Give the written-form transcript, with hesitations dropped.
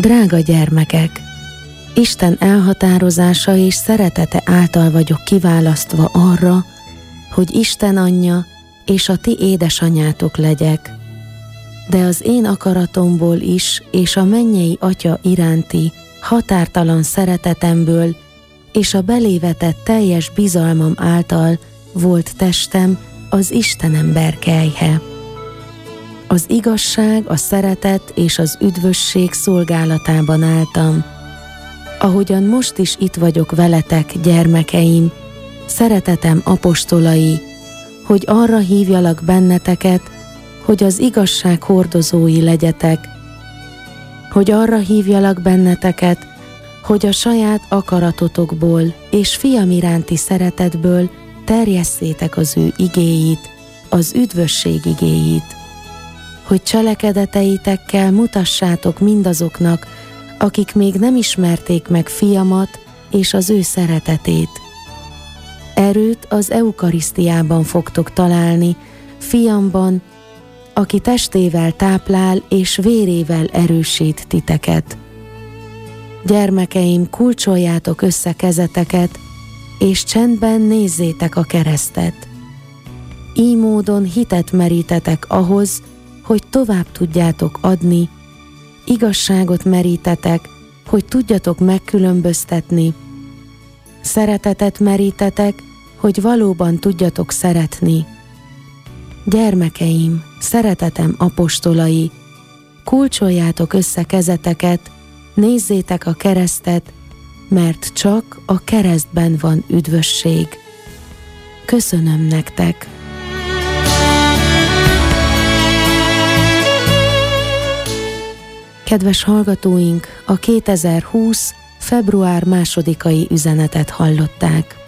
Drága gyermekek, Isten elhatározása és szeretete által vagyok kiválasztva arra, hogy Isten anyja és a ti édesanyátok legyek. De az én akaratomból is és a mennyei Atya iránti határtalan szeretetemből és a belévetett teljes bizalmam által volt testem az Istenember kelyhe. Az igazság, a szeretet és az üdvösség szolgálatában álltam. Ahogyan most is itt vagyok veletek, gyermekeim, szeretetem apostolai, hogy arra hívjalak benneteket, hogy az igazság hordozói legyetek, hogy arra hívjalak benneteket, hogy a saját akaratotokból és fiam iránti szeretetből terjesszétek az ő igéit, az üdvösség igéit, hogy cselekedeteitekkel mutassátok mindazoknak, akik még nem ismerték meg fiamat és az ő szeretetét. Erőt az eukarisztiában fogtok találni, fiamban, aki testével táplál és vérével erősít titeket. Gyermekeim, kulcsoljátok össze kezeteket, és csendben nézzétek a keresztet. Így módon hitet merítetek ahhoz, hogy tovább tudjátok adni, igazságot merítetek, hogy tudjatok megkülönböztetni, szeretetet merítetek, hogy valóban tudjatok szeretni. Gyermekeim, szeretetem apostolai, kulcsoljátok össze kezeteket, nézzétek a keresztet, mert csak a keresztben van üdvösség. Köszönöm nektek! Kedves hallgatóink, a 2020. február 2-ai üzenetet hallották.